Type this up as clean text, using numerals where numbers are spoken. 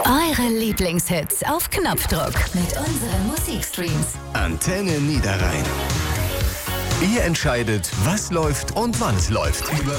Eure Lieblingshits auf Knopfdruck mit unseren Musikstreams. Antenne Niederrhein. Ihr entscheidet, was läuft und wann es läuft.